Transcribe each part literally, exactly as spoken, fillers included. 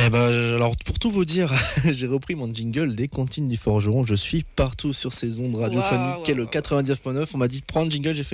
Eh ben, alors pour tout vous dire, j'ai repris mon jingle des Comptines du Forgeron. Je suis partout sur ces ondes radiophoniques. Wow, wow, le quatre-vingt-dix neuf virgule neuf. On m'a dit de prendre jingle, j'ai fait.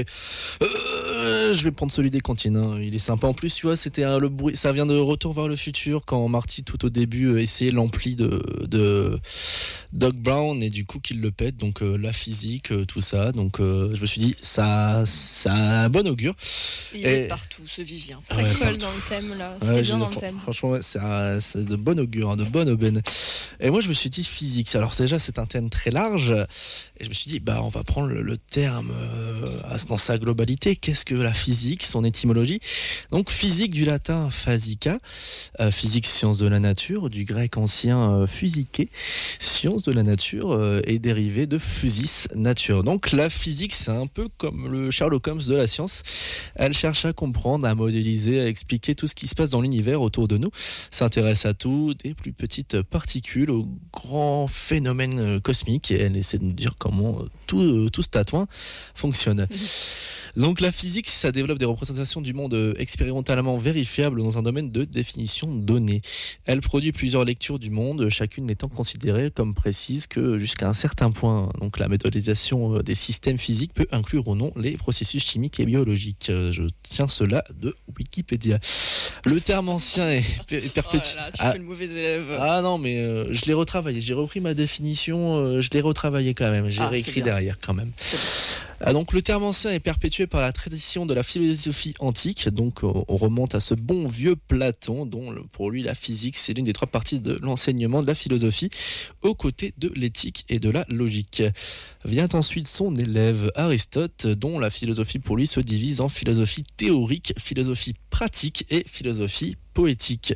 Euh, je vais prendre celui des Comptines. Hein. Il est sympa. En plus, tu vois, c'était un, le bruit. Ça vient de Retour vers le futur quand Marty tout au début euh, essayait l'ampli de, de Doc Brown et du coup qu'il le pète. Donc euh, la physique, euh, tout ça. Donc euh, je me suis dit ça, ça a un bon augure. Il et... est partout, ce Vivien. Ça ouais, colle dans le thème là. C'était ouais, bien dans le thème. Franchement, ouais, c'est, un, c'est de bon augure, hein, de bonne aubaine. Et moi, je me suis dit physique. Alors déjà, c'est un thème très large. Et je me suis dit, bah, on va prendre le, le terme euh, dans sa globalité. Qu'est-ce que la physique, son étymologie? Donc, physique du latin physica, euh, physique, science de la nature, du grec ancien euh, physiké, science de la nature, euh, est dérivé de physis, nature. Donc, la physique, c'est un peu comme le Sherlock Holmes de la science. Elle cherche à comprendre, à modéliser, à expliquer tout ce qui se passe dans l'univers autour de nous. S'intéresse à tout, des plus petites particules aux grands phénomènes cosmiques, et elle essaie de nous dire comment tout, tout ce tatouin fonctionne. Donc la physique, ça développe des représentations du monde expérimentalement vérifiables dans un domaine de définition donnée. Elle produit plusieurs lectures du monde, chacune n'étant considérée comme précise que jusqu'à un certain point. Donc la méthodisation des systèmes physiques peut inclure ou non les processus chimiques et biologiques. Je tiens cela de Wikipédia. Le terme ancien est perpétuel. Oh là là, tu ah, fais le mauvais élève. Ah non, mais euh, je l'ai retravaillé. J'ai repris ma définition, euh, je l'ai retravaillé quand même. J'ai ah, réécrit derrière quand même. Ah, donc le terme ancien est perpétué par la tradition de la philosophie antique. Donc on remonte à ce bon vieux Platon, dont pour lui la physique c'est l'une des trois parties de l'enseignement de la philosophie, aux côtés de l'éthique et de la logique. Vient ensuite son élève Aristote, dont la philosophie pour lui se divise en philosophie théorique, philosophie pratique et philosophie poétique.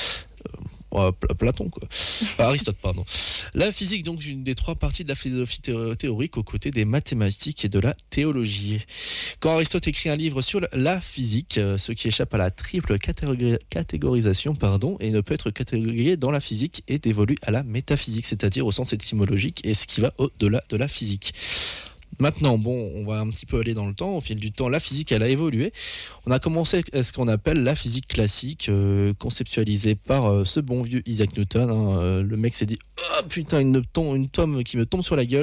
Euh, Platon quoi. Enfin, Aristote pardon. La physique donc une des trois parties de la philosophie théorique aux côtés des mathématiques et de la théologie. Quand Aristote écrit un livre sur la physique, ce qui échappe à la triple catégorisation pardon et ne peut être catégorisé dans la physique est dévolu à la métaphysique, c'est-à-dire au sens étymologique et ce qui va au-delà de la physique. Maintenant, bon, on va un petit peu aller dans le temps. Au fil du temps, la physique, elle a évolué. On a commencé à ce qu'on appelle la physique classique, euh, conceptualisée par euh, ce bon vieux Isaac Newton. Hein. Euh, le mec s'est dit « Oh putain, une, tom- une tome qui me tombe sur la gueule ».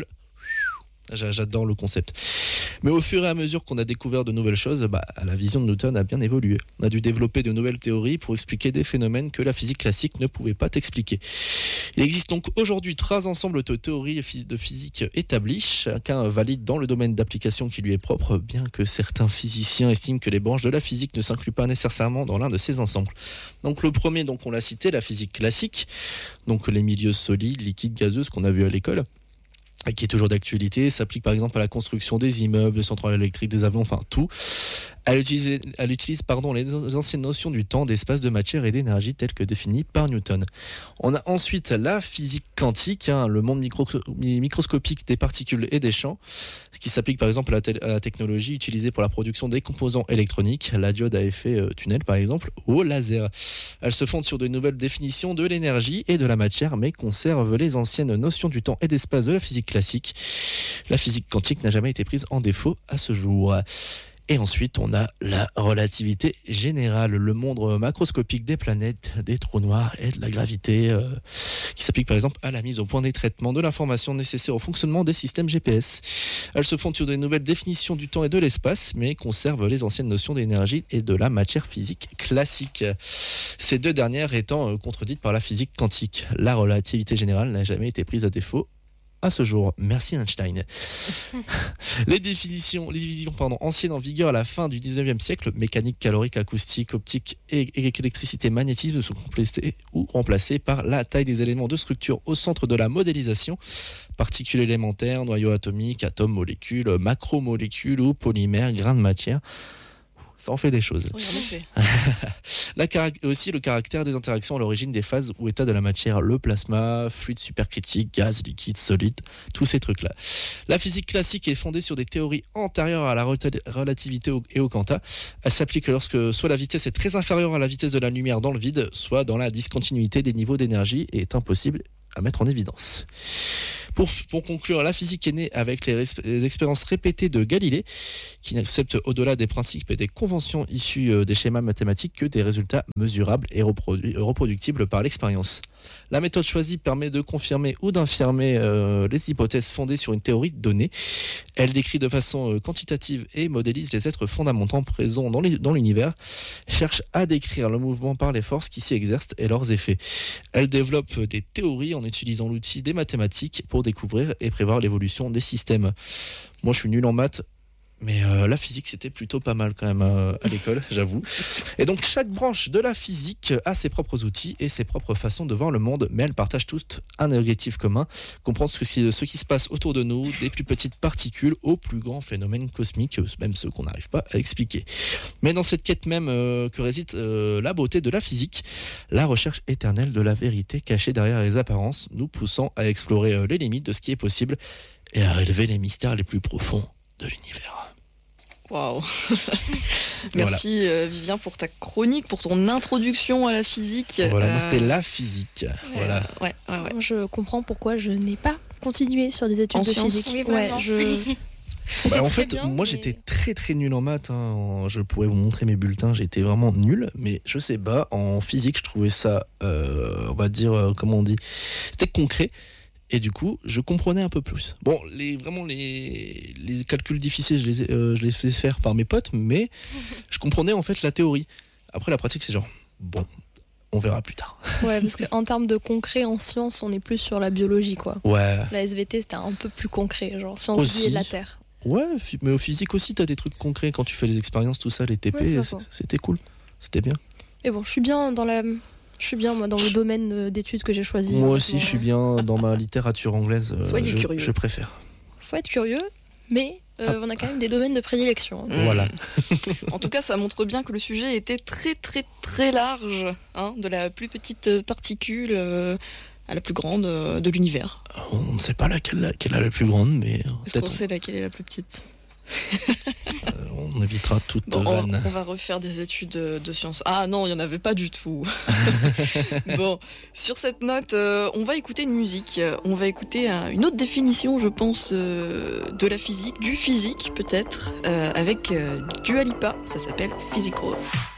J'adore le concept. Mais au fur et à mesure qu'on a découvert de nouvelles choses, bah, la vision de Newton a bien évolué. On a dû développer de nouvelles théories pour expliquer des phénomènes que la physique classique ne pouvait pas expliquer. Il existe donc aujourd'hui trois ensembles de théories de physique établies, chacun valide dans le domaine d'application qui lui est propre, bien que certains physiciens estiment que les branches de la physique ne s'incluent pas nécessairement dans l'un de ces ensembles. Donc le premier, donc on l'a cité, la physique classique, donc les milieux solides, liquides, gazeux, ce qu'on a vu à l'école, qui est toujours d'actualité, s'applique par exemple à la construction des immeubles, des centrales électriques, des avions, enfin tout. Elle utilise, elle utilise pardon, les anciennes notions du temps, d'espace, de matière et d'énergie telles que définies par Newton. On a ensuite la physique quantique, hein, le monde micro, microscopique des particules et des champs, qui s'applique par exemple à la, te- à la technologie utilisée pour la production des composants électroniques, la diode à effet euh, tunnel par exemple, ou au laser. Elle se fonde sur de nouvelles définitions de l'énergie et de la matière, mais conserve les anciennes notions du temps et d'espace de la physique classique. La physique quantique n'a jamais été prise en défaut à ce jour. Et ensuite, on a la relativité générale, le monde macroscopique des planètes, des trous noirs et de la gravité, euh, qui s'applique par exemple à la mise au point des traitements de l'information nécessaire au fonctionnement des systèmes G P S. Elle se fonde sur de nouvelles définitions du temps et de l'espace, mais conserve les anciennes notions d'énergie et de la matière physique classique. Ces deux dernières étant euh, contredites par la physique quantique. La relativité générale n'a jamais été prise à défaut à ce jour. Merci Einstein. les définitions, les divisions pardon, anciennes en vigueur à la fin du dix-neuvième siècle, mécanique, calorique, acoustique, optique et électricité, magnétisme, sont complétées ou remplacées par la taille des éléments de structure au centre de la modélisation, particules élémentaires, noyaux atomiques, atomes, molécules, macromolécules ou polymères, grains de matière. Ça en fait des choses. Oui, en effet. La caract- aussi le caractère des interactions à l'origine des phases ou états de la matière, le plasma, fluide supercritique, gaz, liquide, solide, tous ces trucs-là. La physique classique est fondée sur des théories antérieures à la rel- relativité et au quanta. Elle s'applique lorsque soit la vitesse est très inférieure à la vitesse de la lumière dans le vide, soit dans la discontinuité des niveaux d'énergie et est impossible à mettre en évidence. Pour, pour conclure, la physique est née avec les, les expériences répétées de Galilée, qui n'accepte au-delà des principes et des conventions issues des schémas mathématiques que des résultats mesurables et reprodu- reproductibles par l'expérience. La méthode choisie permet de confirmer ou d'infirmer euh, les hypothèses fondées sur une théorie donnée. Elle décrit de façon euh, quantitative et modélise les êtres fondamentaux présents dans, les, dans l'univers, cherche à décrire le mouvement par les forces qui s'y exercent et leurs effets. Elle développe des théories en utilisant l'outil des mathématiques pour découvrir et prévoir l'évolution des systèmes. Moi, je suis nul en maths. Mais euh, la physique, c'était plutôt pas mal quand même euh, à l'école, j'avoue. Et donc, chaque branche de la physique a ses propres outils et ses propres façons de voir le monde, mais elles partagent toutes un objectif commun, comprendre ce, qui, ce qui se passe autour de nous, des plus petites particules aux plus grands phénomènes cosmiques, même ceux qu'on n'arrive pas à expliquer. Mais dans cette quête même euh, que réside euh, la beauté de la physique, la recherche éternelle de la vérité cachée derrière les apparences, nous poussant à explorer euh, les limites de ce qui est possible et à relever les mystères les plus profonds de l'univers. Waouh. Merci voilà. euh, Vivien pour ta chronique, pour ton introduction à la physique. Voilà, euh... moi c'était la physique. Ouais, voilà. Ouais, ouais, ouais. Je comprends pourquoi je n'ai pas continué sur des études en de sciences. physique. Oui, ouais, je... bah, en fait, bien, moi mais... j'étais très très nul en maths. Hein. Je pourrais vous montrer mes bulletins, j'étais vraiment nul. Mais je sais pas, en physique, je trouvais ça, euh, on va dire, euh, comment on dit, c'était concret. Et du coup, je comprenais un peu plus. Bon, les, vraiment, les, les calculs difficiles, je les, ai, euh, je les fais faire par mes potes, mais je comprenais en fait la théorie. Après, la pratique, c'est genre, bon, on verra plus tard. Ouais, parce qu'en termes de concret, en sciences, on est plus sur la biologie, quoi. Ouais. La S V T, c'était un peu plus concret, genre sciences aussi. vie et de la Terre. Ouais, mais au physique aussi, t'as des trucs concrets. Quand tu fais les expériences, tout ça, les T P, ouais, c'était cool. C'était bien. Mais bon, je suis bien dans la... Je suis bien moi dans le domaine d'études que j'ai choisi. Moi aussi, je suis bien dans ma littérature anglaise. Soyez je, curieux. Je préfère. Faut être curieux, mais euh, ah. on a quand même des domaines de prédilection. Mmh. Voilà. En tout cas, ça montre bien que le sujet était très très très large, hein, de la plus petite particule euh, à la plus grande euh, de l'univers. On ne sait pas laquelle, laquelle est la plus grande, mais est-ce qu'on sait laquelle est la plus petite? euh, on évitera toute bon, vanne. On, on va refaire des études de, de sciences. Ah non, il n'y en avait pas du tout. Bon, sur cette note, euh, on va écouter une musique. On va écouter un, une autre définition, je pense, euh, de la physique, du physique peut-être, euh, avec euh, Dua Lipa. Ça s'appelle Physical.